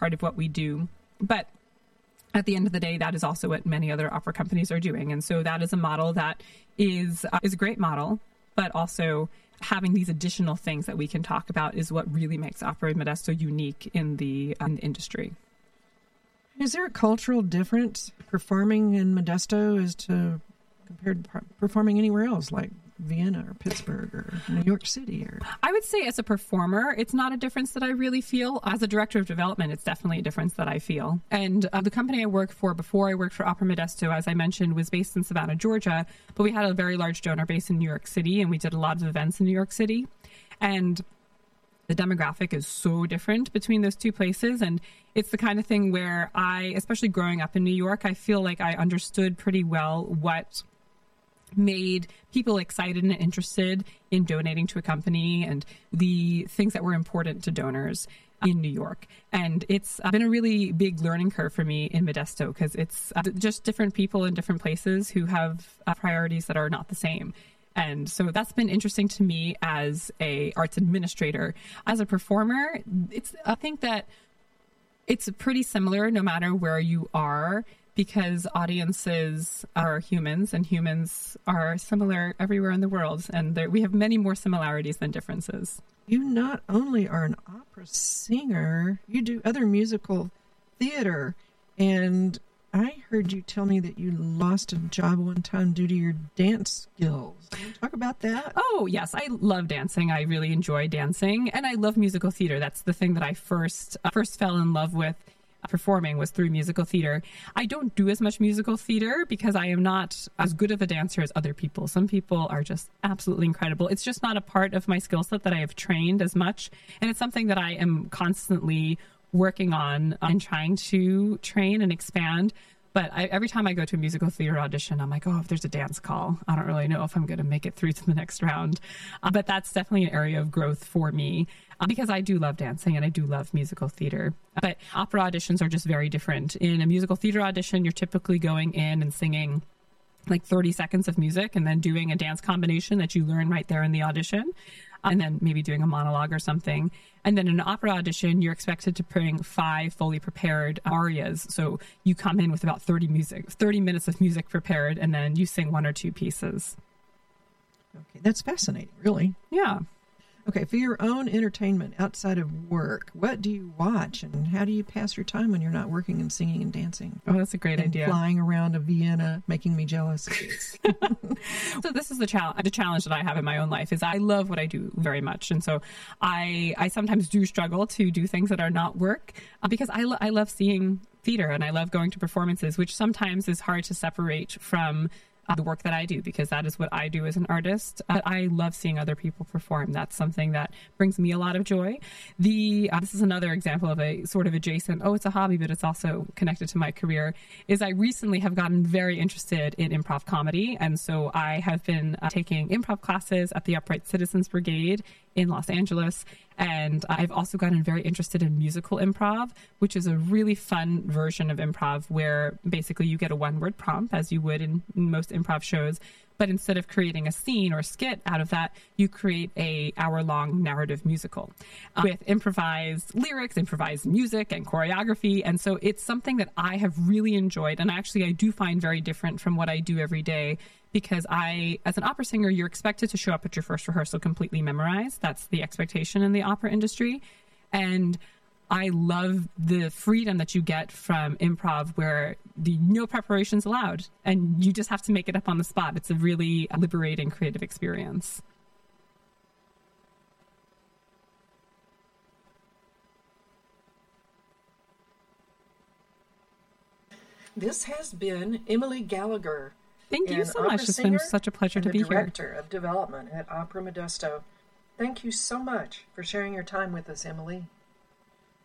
part of what we do. But at the end of the day, that is also what many other opera companies are doing. And so that is a model that is a great model, but also having these additional things that we can talk about is what really makes Opera Modesto unique in the industry. Is there a cultural difference performing in Modesto as to compared to performing anywhere else, like Vienna or Pittsburgh or New York City? Or I would say as a performer, it's not a difference that I really feel. As a director of development, it's definitely a difference that I feel. And the company I worked for before I worked for Opera Modesto, as I mentioned, was based in Savannah, Georgia, but we had a very large donor base in New York City, and we did a lot of events in New York City. And the demographic is so different between those two places. And it's the kind of thing where I, especially growing up in New York, I feel like I understood pretty well what made people excited and interested in donating to a company and the things that were important to donors in New York. And it's been a really big learning curve for me in Modesto because it's just different people in different places who have priorities that are not the same. And so that's been interesting to me as a arts administrator. As a performer, I think that it's pretty similar no matter where you are, because audiences are humans and humans are similar everywhere in the world. And we have many more similarities than differences. You not only are an opera singer, you do other musical theater. And I heard you tell me that you lost a job one time due to your dance skills. Can you talk about that? Oh, yes. I love dancing. I really enjoy dancing. And I love musical theater. That's the thing that I first fell in love with performing was through musical theater. I don't do as much musical theater because I am not as good of a dancer as other people. Some people are just absolutely incredible. It's just not a part of my skill set that I have trained as much. And it's something that I am constantly working on and trying to train and expand. But every time I go to a musical theater audition, I'm like, oh, if there's a dance call, I don't really know if I'm going to make it through to the next round. But that's definitely an area of growth for me because I do love dancing and I do love musical theater. But opera auditions are just very different. In a musical theater audition, you're typically going in and singing like 30 seconds of music and then doing a dance combination that you learn right there in the audition. And then maybe doing a monologue or something. And then in an opera audition, you're expected to bring 5 fully prepared arias. So you come in with about 30 minutes of music prepared, and then you sing 1 or 2 pieces. Okay, that's fascinating, really. Yeah. Okay, for your own entertainment outside of work, what do you watch and how do you pass your time when you're not working and singing and dancing? Oh, that's a great idea. Flying around to Vienna, making me jealous. So this is the challenge that I have in my own life is I love what I do very much. And so I sometimes do struggle to do things that are not work because I love seeing theater and I love going to performances, which sometimes is hard to separate from the work that I do because that is what I do as an artist. I love seeing other people perform. That's something that brings me a lot of joy. This is another example of a sort of adjacent, it's a hobby, but it's also connected to my career, is I recently have gotten very interested in improv comedy. And so I have been taking improv classes at the Upright Citizens Brigade in Los Angeles. And I've also gotten very interested in musical improv, which is a really fun version of improv where basically you get a 1-word prompt, as you would in most improv shows. But instead of creating a scene or a skit out of that, you create a hour-long narrative musical with improvised lyrics, improvised music, and choreography. And so it's something that I have really enjoyed. And actually, I do find very different from what I do every day. Because as an opera singer, you're expected to show up at your first rehearsal completely memorized. That's the expectation in the opera industry. And I love the freedom that you get from improv where no preparation's allowed and you just have to make it up on the spot. It's a really liberating creative experience. This has been Emily Gallagher. Thank you so much. It's been such a pleasure to be here. Director of Development at Opera Modesto. Thank you so much for sharing your time with us, Emily.